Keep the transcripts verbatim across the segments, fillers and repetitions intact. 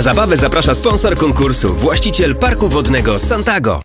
Na zabawę zaprasza sponsor konkursu, właściciel parku wodnego Santago.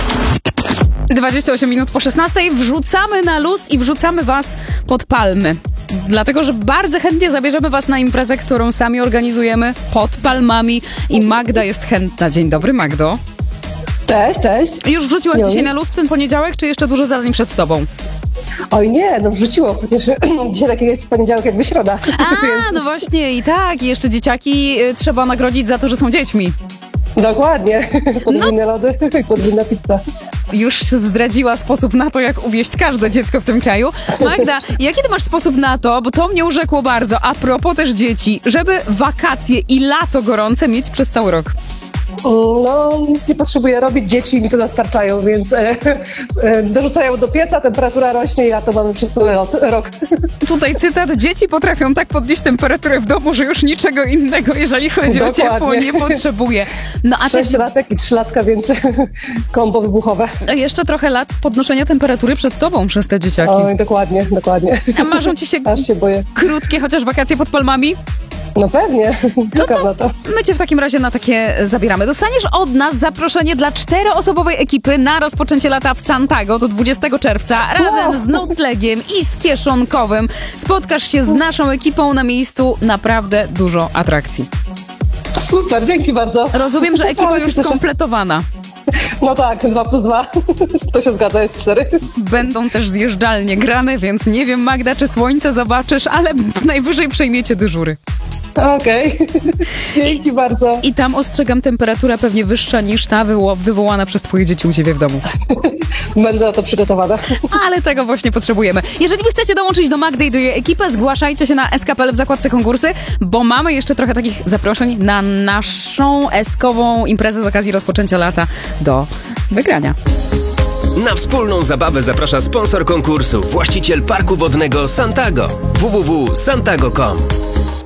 dwadzieścia osiem minut po szesnastej wrzucamy na luz i wrzucamy was pod palmy. Dlatego, że bardzo chętnie zabierzemy was na imprezę, którą sami organizujemy pod palmami i Magda jest chętna. Dzień dobry, Magdo. Cześć, cześć. Już wrzuciłaś Miło dzisiaj mi. na luz w ten poniedziałek, czy jeszcze dużo zadań przed tobą? Oj nie, no wrzuciło, chociaż dzisiaj taki jest poniedziałek jakby środa. A, no właśnie i tak, i jeszcze dzieciaki y, trzeba nagrodzić za to, że są dziećmi. Dokładnie. Podwójne lody, podwójna pizza. Już zdradziła sposób na to, jak uwieść każde dziecko w tym kraju. Magda, jaki ty masz sposób na to, bo to mnie urzekło bardzo, a propos też dzieci, żeby wakacje i lato gorące mieć przez cały rok? No, nic nie potrzebuję robić, dzieci mi to nastarczają, więc e, e, dorzucają do pieca, temperatura rośnie i ja to mamy przez cały rok. Tutaj cytat, dzieci potrafią tak podnieść temperaturę w domu, że już niczego innego, jeżeli chodzi Dokładnie. o ciepło, nie potrzebuje. No a te, Sześciolatek i trzylatka, więc kombo wybuchowe. jeszcze trochę lat podnoszenia temperatury przed tobą przez te dzieciaki. Oj, dokładnie, dokładnie. A marzą ci się Aż się boję. krótkie chociaż wakacje pod palmami? No pewnie, czekam na to. My cię w takim razie na takie zabieramy. Dostaniesz od nas zaproszenie dla czteroosobowej ekipy na rozpoczęcie lata w Santago do dwudziestego czerwca. Razem Wow. z noclegiem i z kieszonkowym spotkasz się z naszą ekipą na miejscu. Naprawdę dużo atrakcji. Super, dzięki bardzo. Rozumiem, że ekipa Ale się już cieszę. skompletowana. No tak, dwa plus dwa. To się zgadza, jest cztery. Będą też zjeżdżalnie grane, więc nie wiem, Magda, czy słońce zobaczysz, ale najwyżej przejmiecie dyżury. Okej, dzięki bardzo. I tam ostrzegam, temperatura pewnie wyższa niż ta wywo- wywołana przez twoje dzieci u ciebie w domu. Będę na to przygotowana. Ale tego właśnie potrzebujemy. Jeżeli wy chcecie dołączyć do Magdy i do jej ekipy, zgłaszajcie się na S K P L w zakładce konkursy, bo mamy jeszcze trochę takich zaproszeń na naszą eskową imprezę z okazji rozpoczęcia lata do wygrania. Na wspólną zabawę zaprasza sponsor konkursu, właściciel parku wodnego Santago. w w w kropka santago kropka com